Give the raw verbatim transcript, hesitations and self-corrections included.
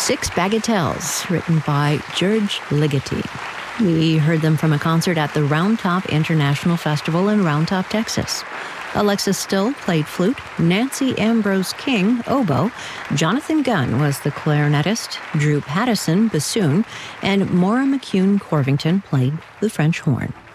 Six Bagatelles, written by George Ligeti. We heard them from a concert at the Round Top International Festival in Round Top, Texas. Alexis Still played flute, Nancy Ambrose King, oboe, Jonathan Gunn was the clarinetist, Drew Pattison, bassoon, and Maura McCune Corvington played the French horn.